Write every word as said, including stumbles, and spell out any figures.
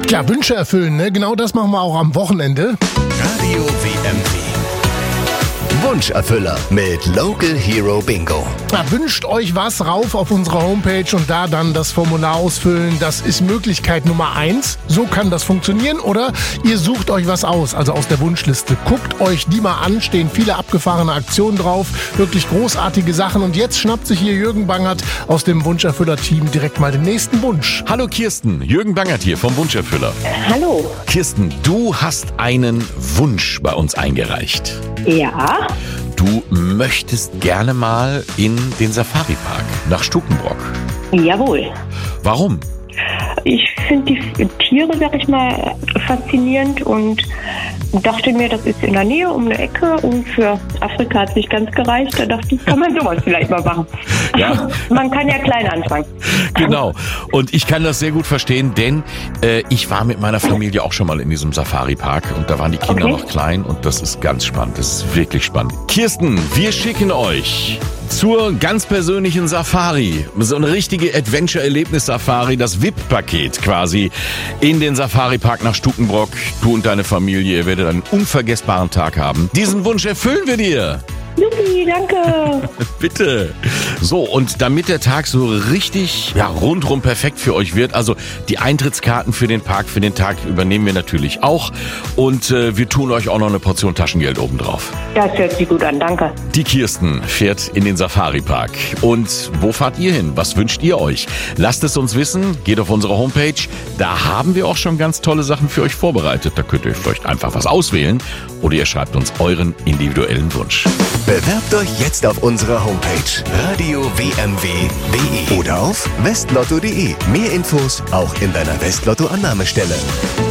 Ja, Wünsche erfüllen, ne? Genau das machen wir auch am Wochenende. Radio W M W. Wunscherfüller mit Local Hero Bingo. Ja, wünscht euch was, rauf auf unsere Homepage und da dann das Formular ausfüllen. Das ist Möglichkeit Nummer eins. So kann das funktionieren. Oder ihr sucht euch was aus, also aus der Wunschliste. Guckt euch die mal an, stehen viele abgefahrene Aktionen drauf. Wirklich großartige Sachen. Und jetzt schnappt sich hier Jürgen Bangert aus dem Wunscherfüller-Team direkt mal den nächsten Wunsch. Hallo Kirsten, Jürgen Bangert hier vom Wunscherfüller. Hallo. Kirsten, du hast einen Wunsch bei uns eingereicht. Ja. Du möchtest gerne mal in den Safari-Park nach Stukenbrock. Jawohl. Warum? Ich finde die Tiere, sag ich mal, faszinierend und dachte mir, das ist in der Nähe um eine Ecke und für Afrika hat es nicht ganz gereicht. Da dachte ich, kann man sowas vielleicht mal machen. Ja. Man kann ja klein anfangen. Genau. Und ich kann das sehr gut verstehen, denn äh, ich war mit meiner Familie auch schon mal in diesem Safari-Park und da waren die Kinder Okay. noch klein und das ist ganz spannend. Das ist wirklich spannend. Kirsten, wir schicken euch zur ganz persönlichen Safari, so eine richtige Adventure-Erlebnis-Safari, das V I P-Paket quasi in den Safari-Park nach Stukenbrock. Du und deine Familie, ihr werdet einen unvergessbaren Tag haben. Diesen Wunsch erfüllen wir dir. Juppie, danke. Bitte. So, und damit der Tag so richtig, ja, rundrum perfekt für euch wird, also die Eintrittskarten für den Park, für den Tag übernehmen wir natürlich auch und äh, wir tun euch auch noch eine Portion Taschengeld obendrauf. Das hört sich gut an, danke. Die Kirsten fährt in den Safari-Park. Und wo fahrt ihr hin? Was wünscht ihr euch? Lasst es uns wissen, geht auf unsere Homepage. Da haben wir auch schon ganz tolle Sachen für euch vorbereitet. Da könnt ihr vielleicht einfach was auswählen oder ihr schreibt uns euren individuellen Wunsch. Bewerbt euch jetzt auf unserer Homepage radio w m w punkt de oder auf westlotto punkt de. Mehr Infos auch in deiner Westlotto-Annahmestelle.